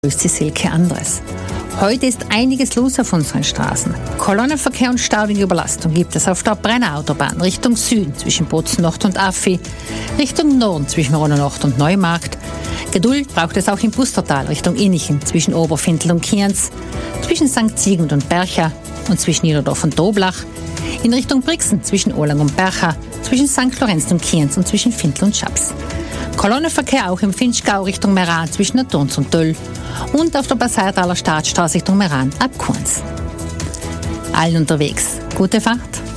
Grüß Sie, Silke Andres. Heute ist einiges los auf unseren Straßen. Kolonnenverkehr und stauige Überlastung gibt es auf der Brenner Autobahn Richtung Süden zwischen Bozen Nord und Affi, Richtung Norden zwischen Ronno Nord und Neumarkt. Geduld braucht es auch im Bustertal Richtung Innichen zwischen Oberfindl und Kienz, zwischen St. Siegmund und Bercha und zwischen Niederdorf und Doblach, in Richtung Brixen zwischen Olang und Bercha, zwischen St. Lorenz und Kienz und zwischen Findl und Schaps. Kolonnenverkehr auch im Finchgau Richtung Meran zwischen der Turns und Döll und auf der Passaiertaler Staatsstraße Richtung Meran ab Kunz. Allen unterwegs. Gute Fahrt!